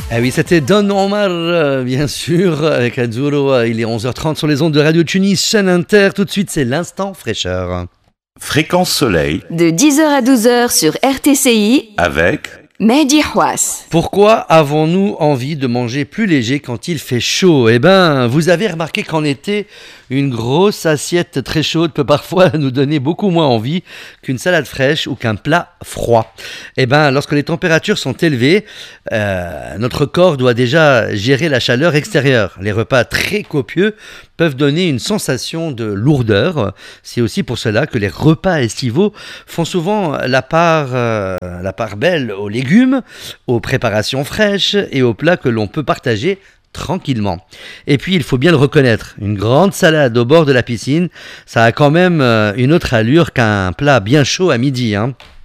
Ah oui, c'était Don Omar, bien sûr, avec Azzurro. Il est 11h30 sur les ondes de Radio Tunis, chaîne Inter. Tout de suite, c'est l'instant fraîcheur. Fréquence Soleil. De 10h à 12h sur RTCI. Avec Mehdi Houas. Pourquoi avons-nous envie de manger plus léger quand il fait chaud ? Eh ben, vous avez remarqué qu'en été, une grosse assiette très chaude peut parfois nous donner beaucoup moins envie qu'une salade fraîche ou qu'un plat froid. Eh ben, lorsque les températures sont élevées, notre corps doit déjà gérer la chaleur extérieure. Les repas très copieux peuvent donner une sensation de lourdeur. C'est aussi pour cela que les repas estivaux font souvent la part belle aux légumes, aux préparations fraîches et aux plats que l'on peut partager tranquillement. Et puis il faut bien le reconnaître, une grande salade au bord de la piscine, ça a quand même une autre allure qu'un plat bien chaud à midi, hein.